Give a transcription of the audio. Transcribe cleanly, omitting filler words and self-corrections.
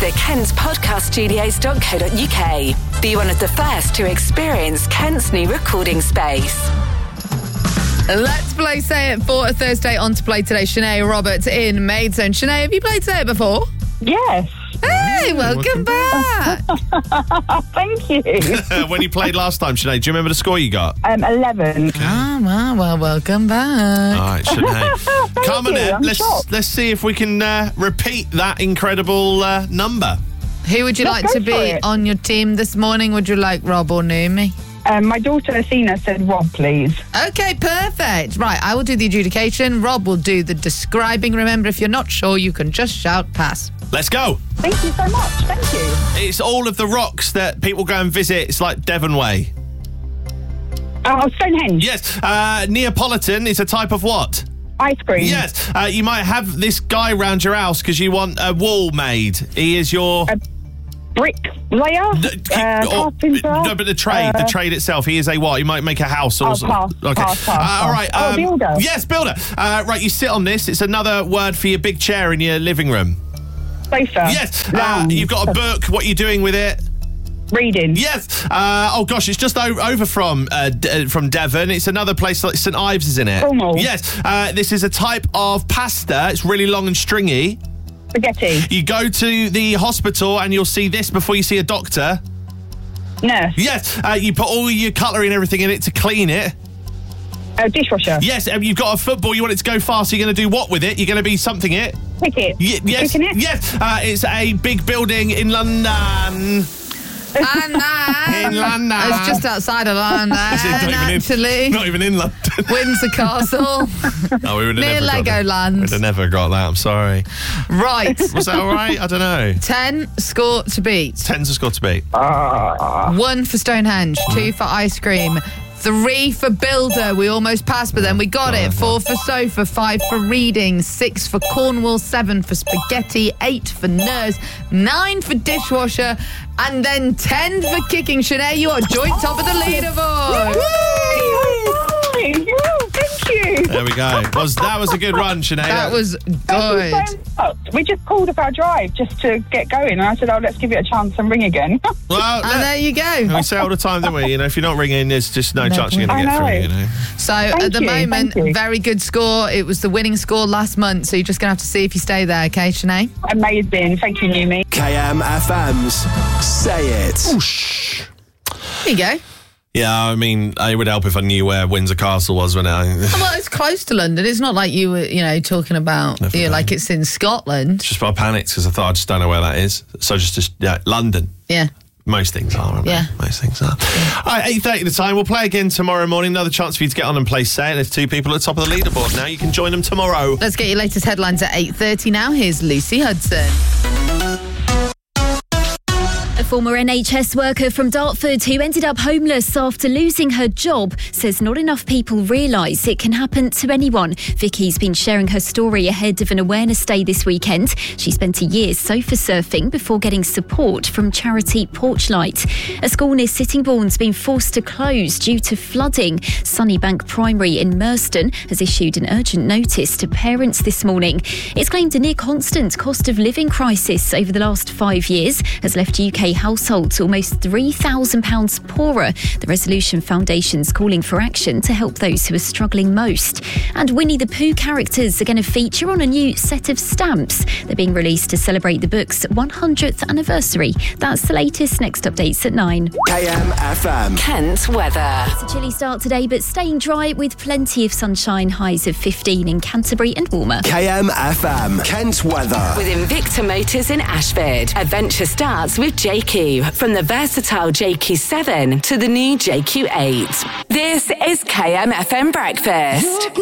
visit kentspodcaststudios.co.uk. Be one of the first to experience Kent's new recording space. Let's play Say It for a Thursday. On to play today, Sinead Roberts in Maidstone. Sinead, have you played Say It before? Yes. Hey, welcome back. Thank you. When you played last time, Sinead, do you remember the score you got? 11. Oh, well, welcome back. All right, Sinead. Come on in. I'm shocked. Let's see if we can repeat that incredible number. Who would you Let's like go to for be it. on your team this morning? Would you like Rob or Naomi? My daughter Athena said Rob, please. Okay, perfect. Right, I will do the adjudication. Rob will do the describing. Remember, if you're not sure, you can just shout pass. Let's go. Thank you so much. Thank you. It's all of the rocks that people go and visit. It's like Devon Way. Oh, Stonehenge. Yes. Neapolitan is a type of what? Ice cream. Yes. You might have this guy round your house because you want a wall made. He is your... Bricklayer? Carpenter? No, but the trade itself. He is a what? You might make a house or something. Pass. Okay. Pass. All right. Builder. Yes, builder. Right, you sit on this. It's another word for your big chair in your living room. Sofa. Yes. Lounge. You've got a book. What are you doing with it? Reading. Yes. Oh gosh, it's just over from Devon. It's another place like St Ives is in it. Cornwall. Yes. This is a type of pasta. It's really long and stringy. Spaghetti. You go to the hospital and you'll see this before you see a doctor. Nurse. Yes. You put all your cutlery and everything in it to clean it. Dishwasher. Yes. You've got a football. You want it to go fast. So you're going to do what with it? You're going to be something it. Ticket. Yes. Kicking it? Yes. It's a big building in London. In London. It's just outside of London, actually. Not even in London. Windsor Castle. Oh, we would have Near never got that. Legoland. We'd have never got that. I'm sorry. Right. Was that all right? I don't know. 10 score to beat. 10's a score to beat. 1 for Stonehenge. 2 for ice cream. 3 for builder. We almost passed, but then we got it. 4 for sofa. 5 for reading. 6 for Cornwall. 7 for spaghetti. 8 for nurse. 9 for dishwasher. And then 10 for kicking. Sinead, you are joint top of the leaderboard. Thank you. There we go. That was a good run, Sinead. That was good. Thank you so much. We just called up our drive just to get going, and I said, let's give it a chance and ring again. Well, And there you go. we say all the time, don't we? You know, if you're not ringing, there's just no chance you're going to get through, you know. So at the moment, very good score. It was the winning score last month, so you're just going to have to see if you stay there, okay, Sinead? Amazing. Thank you, Numi. KMFM's Say It. There you go. Yeah, I mean, it would help if I knew where Windsor Castle was when I... Well, it's close to London. It's not like you were, talking about, like it's in Scotland. Just I panicked because I thought I just don't know where that is. So London. Yeah. Most things are, aren't they? Yeah. Most things are. All right, 8:30 the time. We'll play again tomorrow morning. Another chance for you to get on and play Say It. There's 2 people at the top of the leaderboard now. You can join them tomorrow. Let's get your latest headlines at 8:30 now. Here's Lucy Hudson. A former NHS worker from Dartford who ended up homeless after losing her job says not enough people realise it can happen to anyone. Vicky's been sharing her story ahead of an awareness day this weekend. She spent a year sofa surfing before getting support from charity Porchlight. A school near Sittingbourne's been forced to close due to flooding. Sunnybank Primary in Merston has issued an urgent notice to parents this morning. It's claimed a near constant cost of living crisis over the last 5 years has left UK households almost £3,000 poorer. The Resolution Foundation's calling for action to help those who are struggling most. And Winnie the Pooh characters are going to feature on a new set of stamps. They're being released to celebrate the book's 100th anniversary. That's the latest. Next updates at 9. KMFM. Kent weather. It's a chilly start today, but staying dry with plenty of sunshine. Highs of 15 in Canterbury and warmer. KMFM. Kent weather. With Invicta Motors in Ashford. Adventure starts with JQ. From the versatile JQ7 to the new JQ8. This is KMFM Breakfast.